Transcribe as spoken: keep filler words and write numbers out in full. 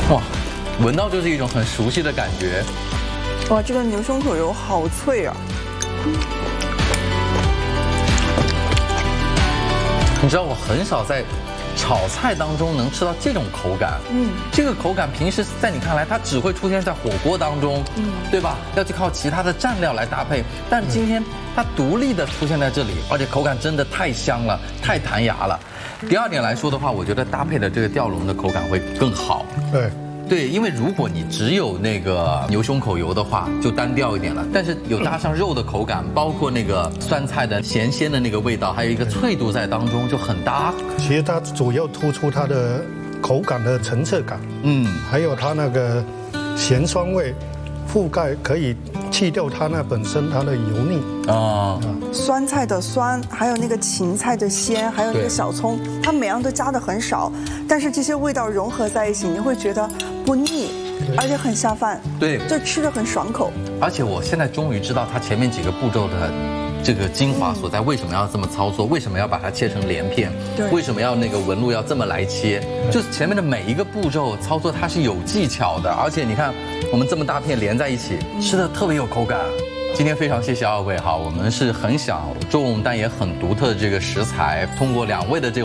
哇，闻到就是一种很熟悉的感觉。 哇，这个牛胸口油好脆啊！ 你知道我很少在炒菜当中能吃到这种口感，嗯，这个口感平时在你看来它只会出现在火锅当中，嗯，对吧？要去靠其他的蘸料来搭配，但今天它独立的出现在这里，而且口感真的太香了，太弹牙了。第二点来说的话，我觉得搭配的这个吊龙的口感会更好， 对。 对，因为如果你只有那个牛胸口油的话，就单调一点了。但是有搭上肉的口感，包括那个酸菜的咸鲜的那个味道，还有一个脆度在当中，就很搭。 其实它主要突出它的口感的层次感，嗯，还有它那个咸酸味覆盖，可以去掉它那本身它的油腻啊。 酸菜的酸，还有那个芹菜的鲜，还有那个小葱，它每样都加的很少，但是这些味道融合在一起，你会觉得不腻，而且很下饭。 对， 就吃着很爽口。 而且我现在终于知道它前面几个步骤的这个精华所在，为什么要这么操作？为什么要把它切成连片？为什么要那个纹路要这么来切？就是前面的每一个步骤操作它是有技巧的，而且你看我们这么大片连在一起，吃的特别有口感。今天非常谢谢二位哈，我们是很小众但也很独特的这个食材，通过两位的这个